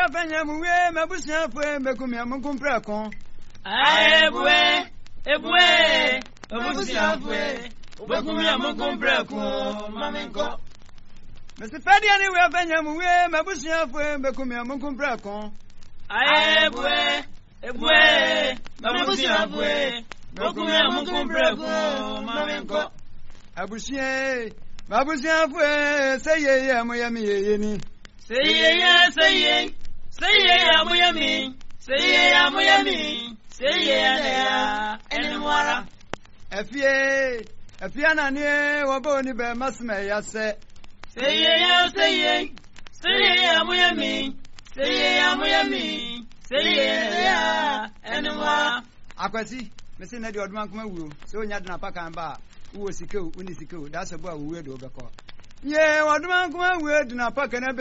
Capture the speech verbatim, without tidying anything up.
wa fanya muwe mabusia fwe mekumi amukumpra kon. Ebwe, ebwe, mabusia fwe, mekumi amukumpra kon, mamenko. Mesi fadi ani wa fanya muwe mabusia fwe mekumi amukumpra kon. Ebwe, ebwe, mabusia fwe, mekumi amukumpra kon, mamenko. Abusia, mabusia fwe seye ya moya mi ye ni. Seye ya seye, seye ya moya mi, seye ya moya mi, seye ya enwara. Efie, efia na ni wabo ni be masme ya se. Seye ya seye, seye ya moya mi, seye ya moya mi, seye ya enwara. Akwasi, mesi na di oduma kuma wuro. So nya dina paka mba, uwo sikeu, uni sikeu. That's a boy we do be call. Ye, oduma kuma we dina paka na